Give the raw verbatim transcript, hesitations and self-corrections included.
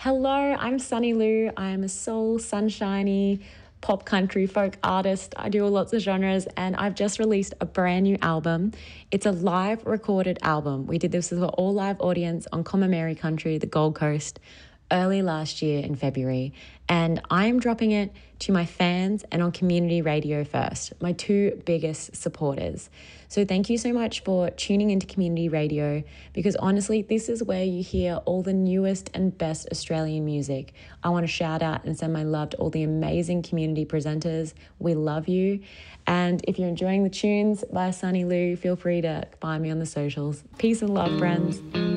Hello, I'm Sunny Lou. I'm a soul, sunshiny, pop country folk artist. I do lots of genres and I've just released a brand new album. It's a live recorded album. We did this with an all live audience on Komameri Country, the Gold Coast, early last year in February. And I'm dropping it to my fans and on community radio first, my two biggest supporters. So thank you so much for tuning into community radio, because honestly, this is where you hear all the newest and best Australian music. I want to shout out and send my love to all the amazing community presenters. We love you. And if you're enjoying the tunes by Sunny Lou, feel free to find me on the socials. Peace and love, friends.